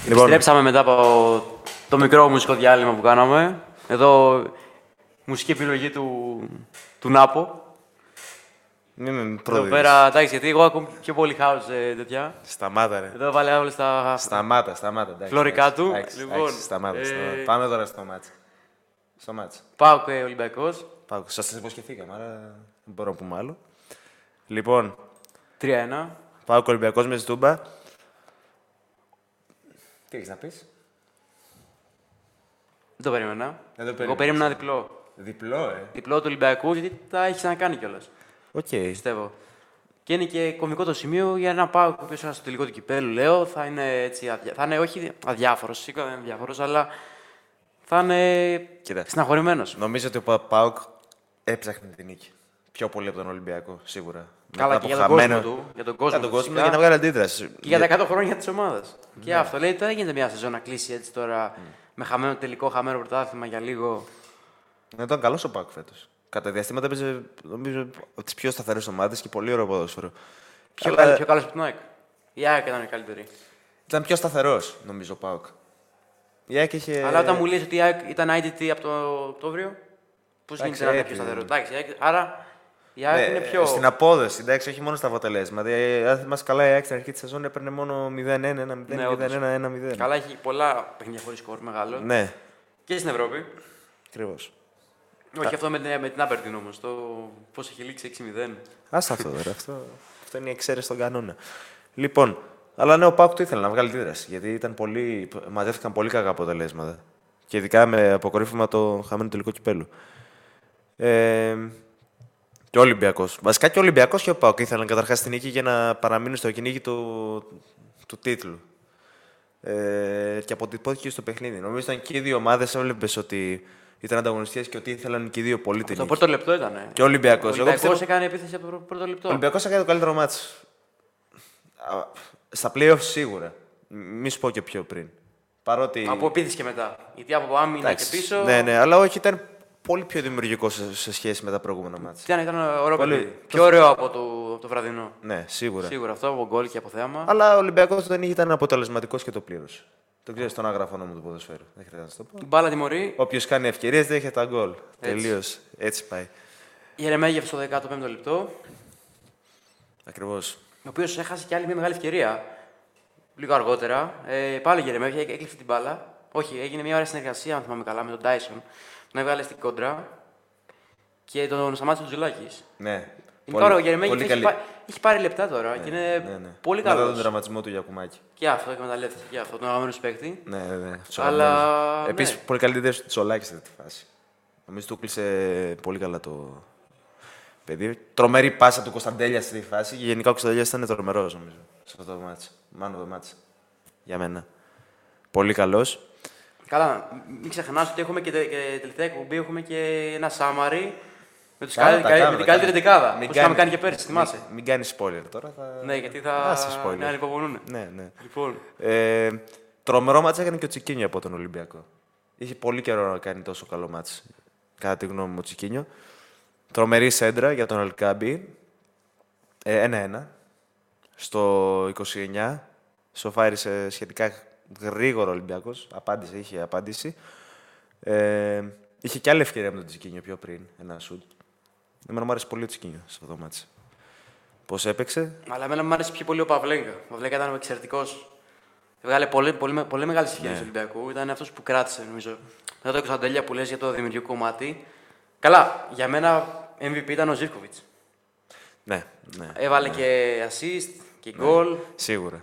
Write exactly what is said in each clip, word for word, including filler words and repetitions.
Επιστρέψαμε μετά από το μικρό μουσικό διάλειμμα που κάναμε. Εδώ μουσική επιλογή του, του Νάπο. Μην με Εδώ πέρα, εντάξει, γιατί εγώ ακούω πιο πολύ house ε, τέτοια. Σταμάτα, ρε. Εδώ βάλε όλες τα Σταμάτα, σταμάτα. Εντάξει, φλωρικά εντάξει, του. εντάξει, Λοιπόν, εντάξει, σταμάτα, ε, σταμάτα. Πάμε τώρα στο μάτς. Στο μάτς. Πάω και Ολυμπιακός. Πάω. Σας υποσχεθήκαμε, άρα δεν μπορώ να πούμε άλλο. Λοιπόν, τρία ένα. πάω και Ολυμπιακός με Ζητούμπα. Τι έχεις να πεις? Δεν το περίμενα. Δεν το Εγώ περίμενες. περίμενα διπλό. Διπλό, ε. Διπλό του Ολυμπιακού, γιατί τα έχει ξανακάνει κιόλας. Οκ. Πιστεύω. Και είναι και κωμικό το σημείο για να πάω που στο τελικό του κυπέλου. Λέω θα είναι έτσι. Αδιά... Θα είναι όχι αδιάφορο, σίγουρα δεν είναι αδιάφορο, αλλά θα είναι Κοίτα. συναχωρημένος. Νομίζω ότι ο Πα- ΠΑΟΚ έψαχνε την νίκη. Πιο πολύ από τον Ολυμπιακό, σίγουρα. Καλά, Μετά και από για τον χαμένο- κόσμο του. Για τον κόσμο, Για τον του, κόσμο φυσικά. για να βγάλει αντίδραση. Και για τα εκατό χρόνια τη ομάδα. Και αυτό λέει: τώρα δεν γίνεται μια σεζόν να κλείσει έτσι τώρα με χαμένο τελικό, χαμένο πρωτάθλημα για λίγο. Ήταν καλό ο ΠΑΟΚ φέτος. Κατά διαστήματα έπαιζε, νομίζω, από τις πιο σταθερές ομάδες και πολύ ωραίο ποδόσφαιρο. Πιο, Αλλά- καλ, πιο καλό από την ΑΕΚ. Η ΑΕΚ ήταν η καλύτερη. Ήταν πιο σταθερός, νομίζω, ο ΠΑΟΚ. Η ΑΕΚ είχε... Αλλά όταν μου λες ότι η ΑΕΚ ήταν άιτητη από το Οκτώβριο, πώ γίνεται να είναι πιο έτσι. σταθερό. Εντάξει, η ΑΕΚ- άρα η ΑΕΚ Ναι, είναι πιο. στην απόδοση, εντάξει, όχι μόνο στα αποτελέσματα. Ε, Αν θυμάσαι καλά, η ΑΕΚ στην αρχή τη σεζόν έπαιρνε μόνο μηδέν ένα, ένα μηδέν, Ναι, όντως. μηδέν ένα, ένα μηδέν. Καλά, έχει πολλά παιχνίδια χωρί σκορ μεγάλο. Ναι, Και στην Ευρώπη. ακριβώς. Όχι αυτό με την, με την Aberdeen όμω. Το πώ έχει λήξει έξι μηδέν. Άστα αυτό τώρα. Αυτό, αυτό είναι η εξαίρεση στον κανόνα. Λοιπόν, αλλά ναι, ο ΠΑΟΚ το ήθελε να βγάλει αντίδραση. Γιατί ήταν πολύ, μαζεύτηκαν πολύ κακά αποτελέσματα. Και ειδικά με αποκορύφωμα το χαμένο τελικό κυπέλου. Ε, και ο Ολυμπιακός. Βασικά και ο Ολυμπιακός και ο ΠΑΟΚ ήθελαν καταρχάς την νίκη για να παραμείνουν στο κυνήγι του, του τίτλου. Ε, και αποτυπώθηκε στο παιχνίδι. Νομίζω ήταν και οι δύο ομάδες, έβλεπες ότι ήταν ανταγωνιστικές και ότι ήθελαν και οι δύο πολύ την Το νίκη. πρώτο λεπτό ήταν. Και ο Ολυμπιακός. Ο Εγώ Ολυμπιακός πιστεύω- έκανε επίθεση από το πρώτο λεπτό. Ο Ολυμπιακός έκανε το καλύτερο μάτς. Α, Στα play-off σίγουρα. Μη σου πω και πιο πριν. Παρότι. Από επίθεση και μετά. Γιατί από άμυνα και Εντάξει, πίσω. Ναι, ναι, αλλά όχι, ήταν πολύ πιο δημιουργικό σε, σε σχέση με τα προηγούμενα μάτς. Ήταν, ήταν ωραίο Πολύ. παιχνίδι. Πιο ωραίο από το, από το βραδινό. Ναι, σίγουρα. Σίγουρα αυτό από γκολ και από θέαμα. Αλλά ο Ολυμπιακός δεν ήταν αποτελεσματικός και το πλήρωσε. Το ξέρει τον άγραφο νόμο του ποδοσφαίρου. Δεν χρειάζεται να σου το πω. Η μπάλα τιμωρεί. Όποιο κάνει ευκαιρίες δεν έχει τα γκολ. Τελείω. Έτσι πάει. Γερεμέγεφ στο δέκατο πέμπτο λεπτό. Ακριβώς. Ο οποίο έχασε και άλλη μια μεγάλη ευκαιρία. Λίγο αργότερα. Ε, πάλι Γερεμέγεφ έκλειψε την μπάλα. Όχι, έγινε μια ωραία συνεργασία, αν θυμάμαι καλά, με τον Τάισον. Τον έβγαλε στην κόντρα και τον σταμάτησε ο Τζουλάκη. Ναι. Είναι τώρα ο Γερεμέγεφ πολύ έχει, καλή. πά- έχει πάρει λεπτά τώρα και είναι Ναι, ναι. πολύ Μετά καλό. τον τραυματισμό του Γιακουμάκη. Και αυτό εκμεταλλεύτηκε και αυτό, τον αγαπημένο σου παίκτη. Ναι, ναι, ναι. Αλλά, ναι. Επίση, πολύ καλή ιδέα του Τσολάκη σε αυτή τη φάση. Νομίζω του κλείσε πολύ καλά το παιδί. Τρομερή πάσα του Κωνσταντέλια στη φάση. Και γενικά ο Κωνσταντέλια ήταν τρομερό, νομίζω, σε αυτό το μάτς. Μάνο το μάτς. Για μένα. Πολύ καλό. Καλά, μην ξεχνάς ότι έχουμε και, τε, και τελευταία εκπομπή έχουμε και ένα σάμαρι με, τους Κάνα καλ, τα, καλ, κάνα με την τα, καλύτερη κάνα. δεκάδα. Μην Όπως είχαμε κάνει- κάνει και πέρσι, θυμάσαι. Μην, μην κάνει spoiler τώρα. Θα... Ναι, γιατί θα Άσε spoiler. ναι, ανυπομονούν. Ναι, ναι. Λοιπόν, Ε, τρομερό μάτς έκανε και ο Τσικίνιο από τον Ολυμπιακό. Είχε πολύ καιρό να κάνει τόσο καλό μάτς, κατά τη γνώμη μου, ο Τσικίνιο. Τρομερή σέντρα για τον Αλκάμπη. Ε, ένα-ένα. Στο είκοσι εννιά. Σοφάρισε σχετικά γρήγορο ο Ολυμπιακός. Απάντησε, είχε απάντηση. Ε, είχε και άλλη ευκαιρία με τον Τσικίνιο πιο πριν. Ένα σουτ. Εμένα μου άρεσε πολύ ο Τσικίνιο σε αυτό το μάτς. Πώς έπαιξε. αλλά εμένα μου άρεσε πιο πολύ ο Παυλέγκα. Ο Παυλέγκα ήταν εξαιρετικό. Βγάλε πολύ, πολύ, πολύ μεγάλε ευκαιρίε Ναι. του Ολυμπιακού. Ήταν αυτό που κράτησε, νομίζω. Μετά το Κωνσταντέλια που λες για το δημιουργικό κομμάτι. Καλά, για μένα εμ βι πι ήταν ο Ζίβκοβιτ. Ναι, ναι. Έβαλε και assist και γκολ. Σίγουρα.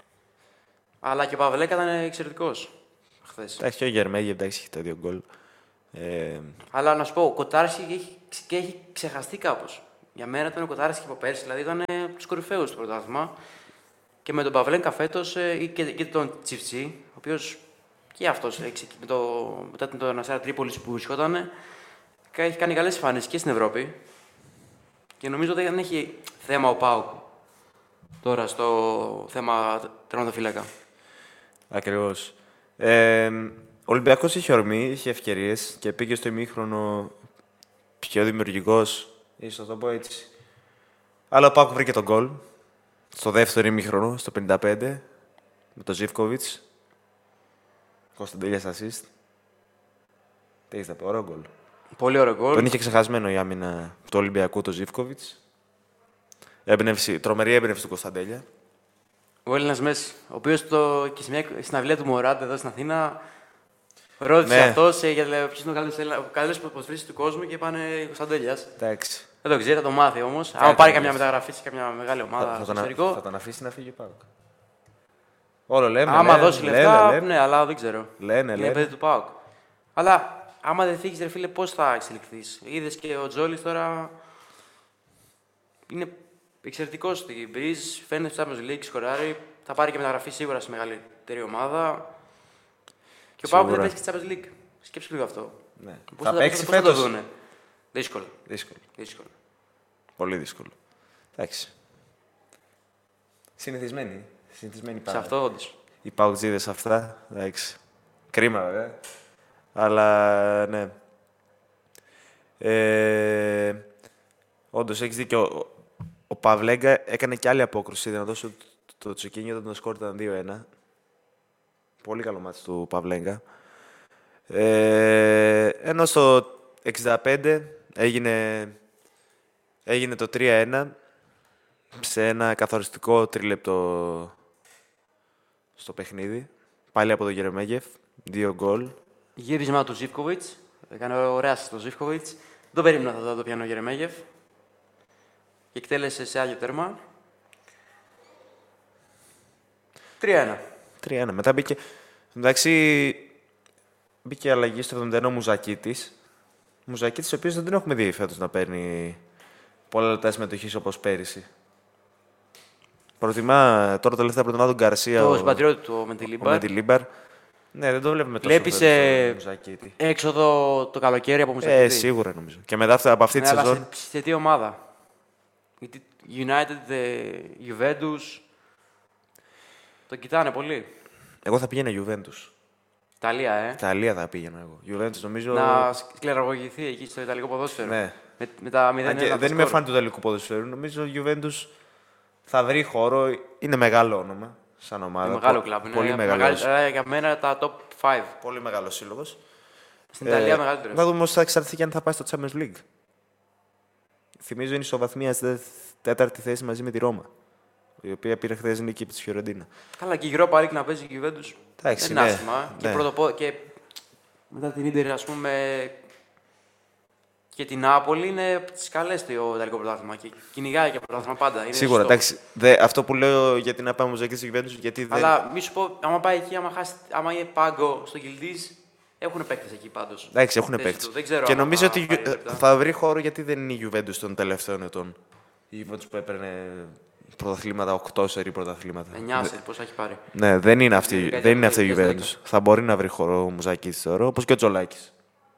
Αλλά και ο Παυλέγκα ήταν εξαιρετικό χθε. Εντάξει, και ο Γερμέγεφ εντάξει, έχει τα δύο γκολ. Ε, Αλλά να σου πω, ο Κοτάρσκι έχει, και έχει ξεχαστεί κάπω. Για μένα ήταν ο Κοτάρσκι από πέρσι, δηλαδή ήταν από του κορυφαίου του πρωτάθλημα. Και με τον Παυλέγκα φέτο και, και τον Τσιφτσί, ο οποίο και αυτό με το, μετά τον Αστέρα Τρίπολη που βρισκόταν, έχει κάνει καλέ εμφανίσει και στην Ευρώπη. Και νομίζω ότι δεν έχει θέμα ο Πάουκ τώρα στο θέμα τερματοφύλακα. Ακριβώς. Ε, ο Ολυμπιακός είχε ορμή, είχε ευκαιρίες και πήγε στο ημίχρονο πιο δημιουργικός, ίσως να το πω έτσι. Αλλά ο Πάκου βρήκε τον γκολ στο δεύτερο ημίχρονο, στο πενήντα πέντε, με τον Ζίβκοβιτς. Κωνσταντέλιας assist. Τι έχεις να πει, ωραίο γκολ. Πολύ ωραίο γκολ. Τον είχε ξεχασμένο η άμυνα του Ολυμπιακού, το Ζίβκοβιτς. Έμπνευση, τρομερή έμπνευση του Κωνσταντέλια. Ο Έλληνας Μέση, ο οποίος και σε μια συναυλία του Μωράντε εδώ στην Αθήνα ρώτησε Ναι. αυτός ε, για ποιος είναι ο καλύτερος ποδοσφαιριστής του κόσμου και είπανε Κωνσταντέλιας. Εντάξει. Δεν το ξέρει, θα το μάθει όμως. Θα Αν το πάρει μάθει. καμιά μεταγραφή σε καμιά μεγάλη ομάδα Θα, στο θα, τον, εξωτερικό. θα τον αφήσει να φύγει πάνω. Όλο λέμε. Άμα λένε, δώσει λένε, λεφτά, λένε, ναι, αλλά δεν ξέρω. Λένε, Είναι λένε. παιδί του ΠΑΟΚ. Αλλά άμα δεν φύγει, ρε φίλε, πώς θα εξελιχθείς. Είδες και ο Τζόλης τώρα είναι εξαιρετικός στην Μπριζ. Φαίνεται στο Champions League, σκοράρει. Θα πάρει και μεταγραφή σίγουρα σε μεγαλύτερη ομάδα. Και ο ΠΑΟΚ δεν Σίγουρα. παίζει και Champions League. Σκέψου λίγο αυτό. Ναι. Πώς Θα θα, παίξει πώς θα το φέτος. δούνε. Δύσκολο. Δύσκολο. Δύσκολο. Πολύ δύσκολο. Εντάξει. Συνηθισμένοι. Συνηθισμένοι Σε πάρα. αυτό όντως. Οι παουτζίδες αυτά. Εντάξει. Κρίμα βέβαια. Αλλά ναι. Ε, όντως έχεις δίκιο. Ο, ο Παυλέγκα έκανε και άλλη απόκρουση. Να δώσω το, το τσοκίνιο όταν το σκόρ ήταν δύο ένα. Πολύ καλό μάτι του Παυλέγκα. Ε, ενώ στο εξήντα πέντε έγινε, έγινε το τρία ένα σε ένα καθοριστικό τρίλεπτο στο παιχνίδι. Πάλι από τον Γερεμέγεφ. Δύο γκολ. Γύρισμα του Ζίβκοβιτς. Έκανε ωραία στο Ζίβκοβιτς. Δεν το περίμενα θα το πιάνω ο Γερεμέγεφ. Και εκτέλεσε σε άγιο τέρμα. τρία ένα. τρία ένα. Μετά μπήκε. Εντάξει, μπήκε αλλαγή στο εβδομήντα ένα ο Μουζακίτης. Μουζακίτης, ο οποίος δεν τον έχουμε δει φέτος να παίρνει πολλά λεπτά συμμετοχής όπως πέρυσι. Προτιμά τώρα τελευταία προτιμά τον Γκαρσία. Το ο- συμπατριώτη του με τη ο Λίμπαρ. Μεντιλίμπαρ. Ναι, δεν το βλέπουμε τόσο Βλέπεις φέτος ε, τον Μουζακίτη. έξοδο το καλοκαίρι από Μουζακίτη. Ε, σίγουρα νομίζω. Και μετά αυτά- από αυτή Ναι, τη αλλά σεζόν. σε, σε τι ομάδα. Γιατί United, ε, Juventus, τον κοιτάνε πολύ. Εγώ θα πήγαινα Juventus. Ιταλία, ε. Ιταλία θα πήγαινα εγώ. Juventus νομίζω. Να σκληραγωγηθεί εκεί στο Ιταλικό ποδόσφαιρο. Ναι. Με, με τα μηδέν Αν και ένα δεν είμαι φαν του Ιταλικού ποδοσφαίρου. Νομίζω η Juventus θα βρει χώρο. Είναι μεγάλο όνομα σαν ομάδα. μεγάλο Πο- κλαμπ. Είναι Πολύ μεγάλο. μεγάλο. Ε, για μένα τα top πέντε. Πολύ μεγάλο σύλλογο. Στην Ιταλία μεγαλύτερο. Να δούμε όμω θα εξαρτηθεί και αν θα πάει στο Champions League. Θυμίζω είναι ισοβαθμία στη τέταρτη θέση μαζί με τη Ρώμα. Η οποία πήρε χθε νίκη από τη Φιωρεντίνα. Καλά, και η Europa League να παίζει η Juventus. Εντάξει, δεν είναι ναι, άσχημα. Και, ναι. πρωτοπο... και μετά την Ίντερ, ας πούμε, και την Νάπολη είναι τι καλέ στο Ιταλικό πρωτάθλημα. Και κυνηγάει και πρωτάθλημα πάντα. Είναι Σίγουρα, σωστό. εντάξει. Δε, αυτό που λέω γιατί να πάμε Μουζακίτη στη Juventus, γιατί δεν. Αλλά μη σου πω, άμα πάει εκεί, άμα, χάσει, άμα είναι πάγκο στο Γιλντής, έχουν παίκτες εκεί πάντως. Εντάξει, έχουν Θέση παίξει. του. Δεν ξέρω Και άμα νομίζω θα ότι πάρει ε, λεπτά. θα βρει χώρο γιατί δεν είναι η Juventus των τελευταίων ετών. Η Juventus που έπαιρνε πρωταθλήματα, οκτώ σερί πρωταθλήματα. εννιά σε πόσα έχει πάρει. Ναι, δεν είναι αυτή, Είναι δεν είναι αυτή η δεκαετία του Juventus. δέκα. Θα μπορεί να βρει χώρο ο Μουζακίτης τώρα, όπως και ο Τζολάκης.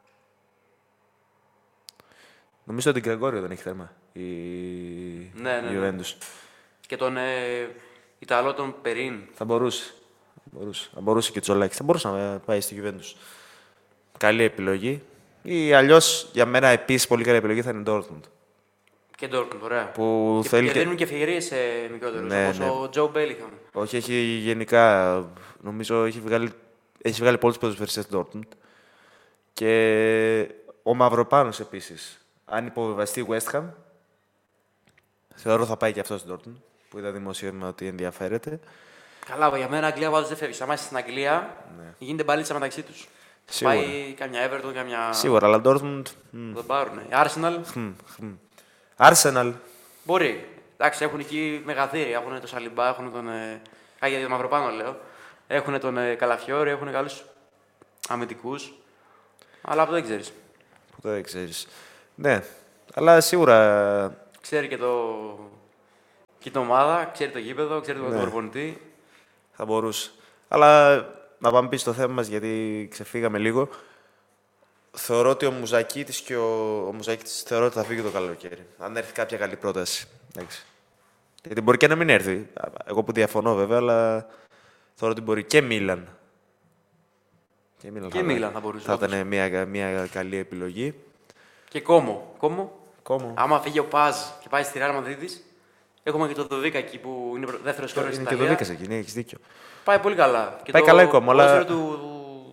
Νομίζω ότι την Γκρεγόριο δεν έχει θέμα η, Ναι, ναι, η ναι. Juventus. Και τον ε, Ιταλό τον Περίν. Θα μπορούσε. μπορούσε. Θα μπορούσε και ο Τζολάκης. Θα μπορούσε να πάει στη Juventus. Καλή επιλογή. Ή αλλιώς για μένα επίσης πολύ καλή επιλογή θα είναι η Dortmund. Και Ντόρκντ, ωραία. Που και, θέλει και και- δίνουν και ευκαιρίες σε μικρότερους, Ναι, όπως ναι. ο Τζο Μπέλιχαμ. Όχι, έχει γενικά. Νομίζω έχει βγάλει, έχει βγάλει πολλούς ποδοσφαιριστές στην Dortmund. Και ο Μαυροπάνος επίσης. Αν υποβιβαστεί η West Ham, θεωρώ θα πάει και αυτό στην Dortmund. Που είδα δημοσίευμα ότι ενδιαφέρεται. Καλά, για μένα Αγγλία πάντως δεν φεύγει. Αν είσαι στην Αγγλία, γίνεται μπαλίτσα μεταξύ τους. Ναι. Σίγουρα. Πάει καμιά Everton, καμιά. Σίγουρα, αλλά Dortmund. μ, Δεν πάρουν. Η Arsenal χμ, χμ. Arsenal. μπορεί. Εντάξει, έχουν εκεί μεγαθύρια. Έχουν τον Σαλιμπά, έχουν τον. Ε... Α, για τον Μαυροπάνο λέω. Έχουν τον ε, Καλαφιόρη, έχουν καλούς αμυντικούς. Αλλά αυτό δεν ξέρει. Που δεν ξέρεις. Ναι, αλλά σίγουρα. Ξέρει και το. Και την ομάδα, ξέρει το γήπεδο, ξέρει τον Ναι. προπονητή. Θα μπορούσε. Αλλά να πάμε πίσω στο θέμα μας, γιατί ξεφύγαμε λίγο. Θεωρώ ότι ο Μουζακίτης και ο, ο Μουζακίτης θεωρώ ότι θα φύγει το καλοκαίρι. Αν έρθει κάποια καλή πρόταση. Εντάξει. Γιατί μπορεί και να μην έρθει. Εγώ που διαφωνώ βέβαια, αλλά θεωρώ ότι μπορεί και Μίλαν. Και Μίλαν, Και θα, Μίλαν θα μπορούσε, Θα όντως. ήταν μια, μια καλή επιλογή. Και Κόμο. Κόμο. Κόμο. Άμα φύγει ο Παζ και πάει στη Real Madrid, έχουμε και το Δοδίκα εκεί που είναι δεύτερο σκόρερ στην Είναι και το Ιταλία. Δίκας εκεί, ναι, έχεις δίκιο. Πάει πολύ καλά. Και Πάει το καλά η Κόμο, αλλά- ποδόσφαιρο του,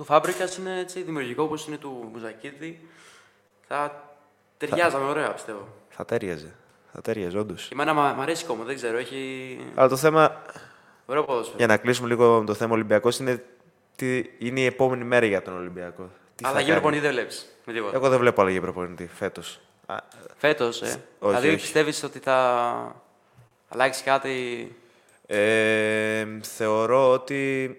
του Φάμπρικας είναι έτσι δημιουργικό όπως είναι του Μουζακίδη. Θα ταιριάζαμε ωραία, πιστεύω. Θα τέριαζε. Θα τέριαζε, όντως. Και εμένα μ' αρέσει κόμμα, δεν ξέρω, έχει. Αλλά το θέμα. Ωραίο ποδόσφαιρο. Για να κλείσουμε λίγο με το θέμα Ολυμπιακός, είναι, τι είναι η επόμενη μέρα για τον Ολυμπιακό. Τι αλλαγή προπονητή δεν βλέπει. Εγώ δεν βλέπω αλλαγή προπονητή φέτος. Φέτος, ε. Όχι, δηλαδή όχι. πιστεύεις ότι θα αλλάξει κάτι. Ε, θεωρώ ότι.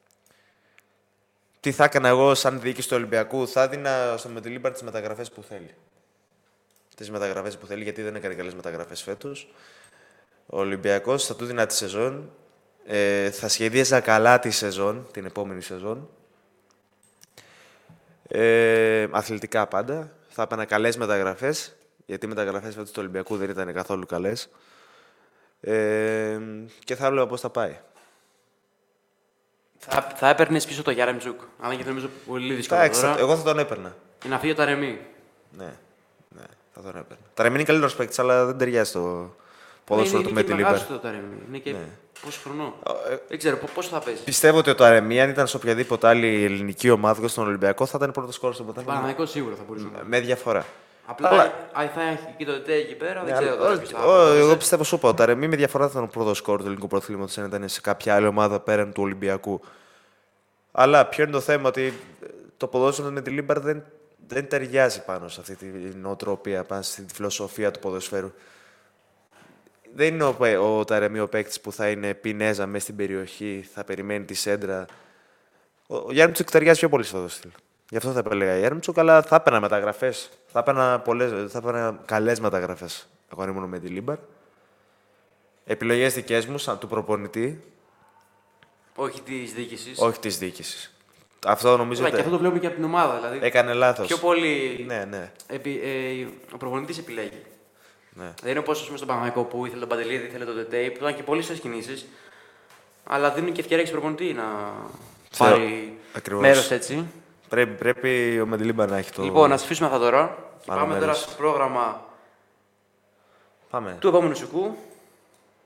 Τι θα έκανα εγώ σαν διοίκηση του Ολυμπιακού, θα έδινα στο Μεντιλίμπαρ τις μεταγραφές που θέλει. Τις μεταγραφές που θέλει, γιατί δεν έκανε καλές μεταγραφές φέτος. Ο Ολυμπιακός θα του δίνα τη σεζόν. Ε, θα σχεδίαζα καλά τη σεζόν, την επόμενη σεζόν. Ε, αθλητικά πάντα. Θα έπαιρνα καλές μεταγραφές, γιατί οι μεταγραφές φέτος του Ολυμπιακού δεν ήταν καθόλου καλές. Ε, και θα έλεγα πώς θα πάει. Θα, θα έπαιρνε πίσω το Γιάρεμτσουκ. Αλλά και νομίζω πολύ δύσκολο. Εντάξει, τώρα. εγώ θα τον έπαιρνα. Είναι να φύγει ο Ταρεμί. Ναι, ναι, θα τον έπαιρνα. Ταρεμί είναι καλύτερος παίκτης, αλλά δεν ταιριάζει στο ποδόσφαιρο του με τη Λίμπαρ. Είναι το Ταρεμί. Είναι και Ναι. πόσο χρονό. Ε, Δεν ξέρω πόσο θα παίζει. Πιστεύω ότι ο Ταρεμί, αν ήταν σε οποιαδήποτε άλλη ελληνική ομάδα στον Ολυμπιακό, θα ήταν πρώτο σκόρ στο πρωτάθλημα. Παναμαϊκό σίγουρα θα μπορούσε. Με διαφορά. Απλά Αλλά- αν θα έχει και το ΤΕ εκεί πέρα, δεν Ναι, ξέρω. αλλά- τώρα όχι, ποιος θα όχι, παίζει. εγώ πιστεύω σου είπα, ο Ταρεμί με διαφορά θα ήταν ο πρώτο σκόρ του ελληνικού πρωταθλήματος αν ήταν σε κάποια άλλη ομάδα πέραν του Ολυμπιακού. Αλλά ποιο είναι το θέμα, ότι το ποδόσφαιρο με τη Λίμπαρ δεν, δεν ταιριάζει πάνω σε αυτή τη νοοτροπία, πάνω στη φιλοσοφία του ποδοσφαίρου. Δεν είναι ο, ο Ταρεμί ο παίκτης που θα είναι πινέζα μέσα στην περιοχή, θα περιμένει τη σέντρα. Ο, ο Γιάννη ταιριάζει πιο πολύ σε αυτό το στυλ. Γι' αυτό θα επέλεγα Γιάννητσουκ, αλλά θα έπαιρνα μεταγραφές. Θα έπαιρνα, πολλές, θα έπαιρνα καλές μεταγραφές. Εγώ αν ήμουν με τη Λίμπαρ. Επιλογές δικές μου, σαν του προπονητή, Όχι τη διοίκηση. όχι της διοίκησης. Αυτό νομίζω Και ότι αυτό το βλέπουμε και από την ομάδα. Δηλαδή, έκανε λάθος. πιο πολύ Ναι, ναι. επι, ε, ο προπονητής επιλέγει. ναι. Δεν είναι όπως ας πούμε, στον Παναμαϊκό που ήθελε τον Παντελίδη, ήθελε τον Τετέι, που ήταν και πολύ σωστές κινήσεις. Αλλά δίνουν και ευκαιρία και στον προπονητή να Θεω- πάρει Ακριβώς. μέρος έτσι. Πρέπει, πρέπει ο Μεντιλίμπαρ να έχει το. Λοιπόν, να αφήσουμε αυτά τώρα. Και Πάνω πάμε τώρα μέρος. στο πρόγραμμα Πάμε. του επόμενου σουκού.